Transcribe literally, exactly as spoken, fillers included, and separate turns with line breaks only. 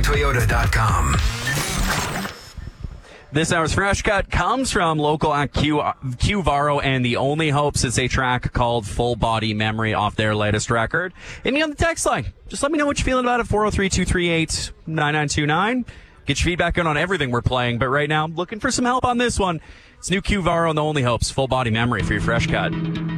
toyota dot com.
This hour's Fresh Cut comes from local at Q, Q Varo and The Only Hopes. It's a track called Full Body Memory off their latest record. And you on the text line. Just let me know what you're feeling about it. four oh three, two three eight, nine nine two nine. Get your feedback in on everything we're playing. But right now, I'm looking for some help on this one. It's new Q Varo and The Only Hopes. Full Body Memory for your Fresh Cut.